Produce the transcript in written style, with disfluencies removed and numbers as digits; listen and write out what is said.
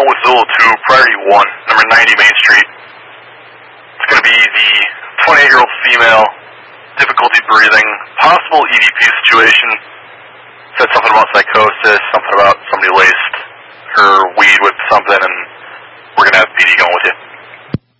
with Zulu 2, priority 1, number 90 Main Street. It's going to be the 28-year-old female, difficulty breathing, possible EDP situation. Said something about psychosis, something about somebody laced her weed with something, and we're going to have PD going with you.